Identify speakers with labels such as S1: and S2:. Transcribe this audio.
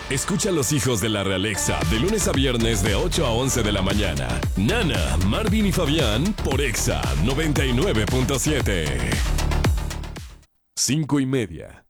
S1: Escucha a los hijos de la Realexa de lunes a viernes de 8 a 11 de la mañana. Nana, Marvin y Fabián por Exa 99.7. 5:30.